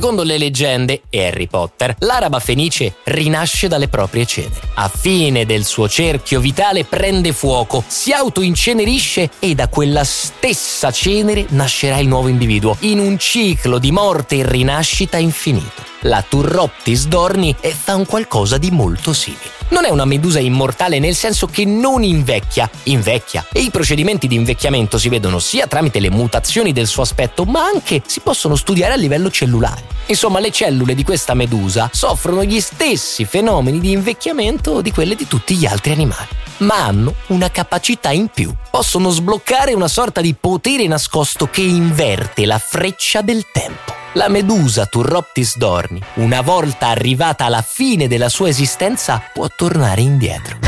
Secondo le leggende e Harry Potter, l'araba fenice rinasce dalle proprie ceneri. A fine del suo cerchio vitale prende fuoco, si autoincenerisce e da quella stessa cenere nascerà il nuovo individuo, in un ciclo di morte e rinascita infinito. La Turroptis dorni fa un qualcosa di molto simile. Non è una medusa immortale nel senso che non invecchia e i procedimenti di invecchiamento si vedono sia tramite le mutazioni del suo aspetto, ma anche si possono studiare a livello cellulare. Insomma, le cellule di questa medusa soffrono gli stessi fenomeni di invecchiamento di quelle di tutti gli altri animali, ma hanno una capacità in più. Possono sbloccare una sorta di potere nascosto che inverte la freccia del tempo. La medusa Turroptis dorni, una volta arrivata alla fine della sua esistenza, può tornare indietro.